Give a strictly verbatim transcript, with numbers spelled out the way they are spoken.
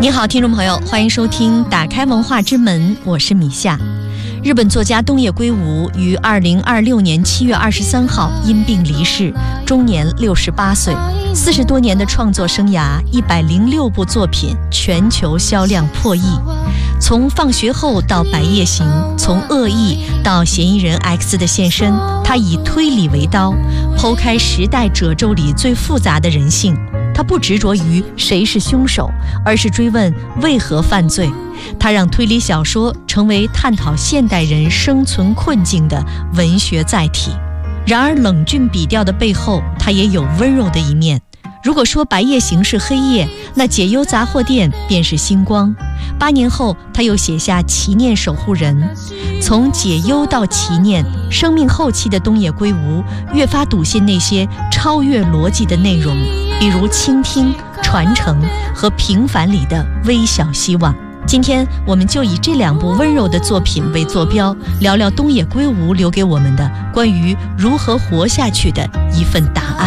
你好，听众朋友，欢迎收听打开文化之门，我是米夏。日本作家东野圭吾于二零二六年七月二十三号因病离世，终年六十八岁。四十多年的创作生涯，一百零六部作品，全球销量破亿。从放学后到白夜行，从恶意到嫌疑人 X 的现身，他以推理为刀，剖开时代褶皱里最复杂的人性。他不执着于谁是凶手，而是追问为何犯罪。他让推理小说成为探讨现代人生存困境的文学载体。然而冷峻笔调的背后，他也有温柔的一面。如果说白夜行是黑夜，那解忧杂货店便是星光。八年后，他又写下祈念守护人。从解忧到祈念，生命后期的东野圭吾越发笃信那些超越逻辑的内容，比如倾听、传承和平凡里的微小希望。今天我们就以这两部温柔的作品为坐标，聊聊东野圭吾留给我们的关于如何活下去的一份答案。